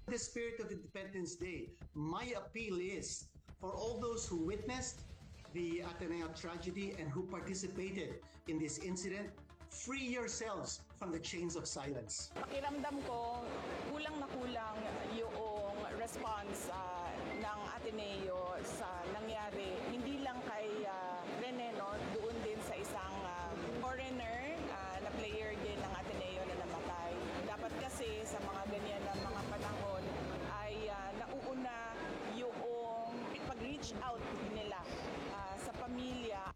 the spirit of Independence Day, my appeal is for all those who witnessed the Ateneo tragedy and who participated in this incident, free yourselves from the chains of silence. Pakiramdam ko, kulang na kulang yung response ng Ateneo sa nangyari. Hindi lang kay Rene, no? Doon din sa isang foreigner na player din ng Ateneo na namatay. Dapat kasi sa mga ganyan na mga panahon ay nauuna yung pag-reach out nila sa pamilya.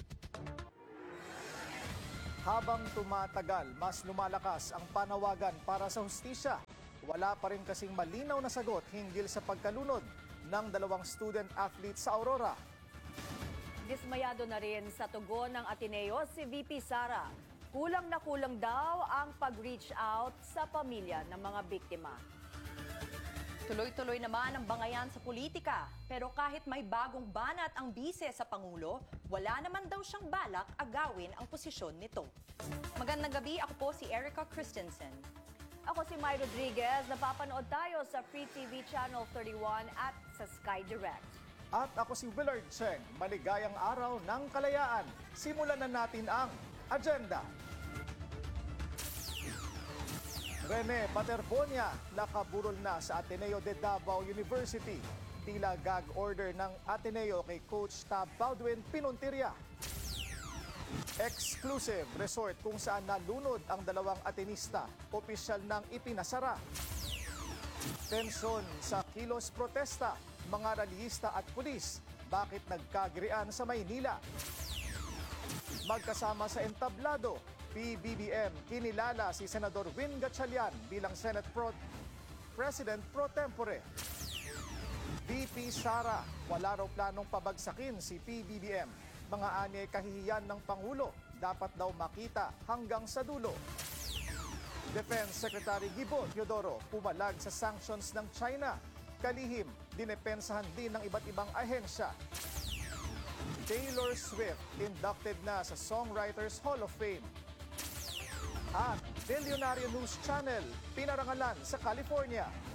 Habang tumatagal, mas lumalakas ang panawagan para sa hustisya. Wala pa rin kasing malinaw na sagot hinggil sa pagkalunod ng dalawang student athletes sa Aurora. Dismayado na rin sa tugon ng Ateneo si VP Sara. Kulang na kulang daw ang pag-reach out sa pamilya ng mga biktima. Tuloy-tuloy naman ang bangayan sa politika. Pero kahit may bagong banat ang bise sa Pangulo, wala naman daw siyang balak agawin ang posisyon nito. Magandang gabi, ako po si Erica Christensen. Ako si Mai Rodriguez. Napapanood tayo sa Free TV Channel 31 at sa Sky Direct. At ako si Willard Cheng. Maligayang araw ng kalayaan. Simulan na natin ang agenda. Rene Paterbonia nakaburol na sa Ateneo de Davao University. Tila gag order ng Ateneo kay Coach Tab Baldwin Pinuntiria. Exclusive resort kung saan nalunod ang dalawang Atenista, opisyal nang ipinasara. Tensyon sa kilos protesta, mga rallyista at pulis, bakit nagkagirian sa Maynila? Magkasama sa entablado, PBBM kinilala si Senador Win Gatchalian bilang Senate President Pro Tempore. VP Sara, wala raw planong pabagsakin si PBBM. Mga anye kahihiyan ng Pangulo, dapat daw makita hanggang sa dulo. Defense Secretary Gibo Teodoro pumalag sa sanctions ng China. Kalihim, dinepensahan din ng iba't ibang ahensya. Taylor Swift inducted na sa Songwriters Hall of Fame. At Billionaire News Channel, pinarangalan sa California.